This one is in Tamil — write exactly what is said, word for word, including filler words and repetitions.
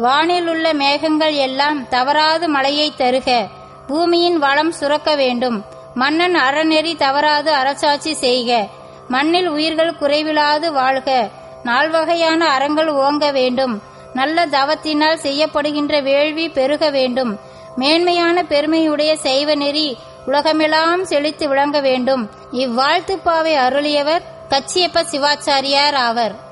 வானில் உள்ள மேகங்கள் எல்லாம் தவறாது மழையை தருக. பூமியின் வளம் சுரக்க வேண்டும். மன்னன் அறநெறி தவறாது அரசாட்சி செய்க. மண்ணில் உயிர்கள் குறைவிலாது வாழ்க. நால்வகையான அறங்கள் ஓங்க வேண்டும். நல்ல தவத்தினால் செய்யப்படுகின்ற வேள்வி பெருக வேண்டும். மேன்மையான பெருமையுடைய சைவ நெறி உலகமெல்லாம் செழித்து விளங்க வேண்டும். இவ்வாழ்த்துப்பாவை அருளியவர் கச்சியப்ப சிவாச்சாரியார் ஆவர்.